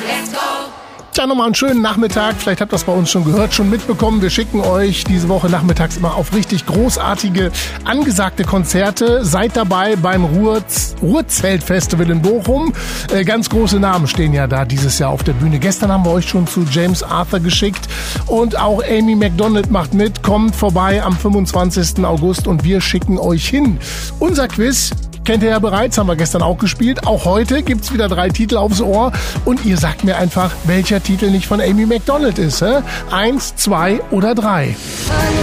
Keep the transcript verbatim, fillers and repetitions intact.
let's go. Tja, nochmal einen schönen Nachmittag. Vielleicht habt ihr das bei uns schon gehört, schon mitbekommen. Wir schicken euch diese Woche nachmittags immer auf richtig großartige, angesagte Konzerte. Seid dabei beim Ruhr Ruhrzelt-Festival in Bochum. Äh, ganz große Namen stehen ja da dieses Jahr auf der Bühne. Gestern haben wir euch schon zu James Arthur geschickt. Und auch Amy Macdonald macht mit. Kommt vorbei am fünfundzwanzigsten August und wir schicken euch hin. Unser Quiz kennt ihr ja bereits, haben wir gestern auch gespielt. Auch heute gibt's wieder drei Titel aufs Ohr. Und ihr sagt mir einfach, welcher Titel nicht von Amy Macdonald ist. Hä? Eins, zwei oder drei.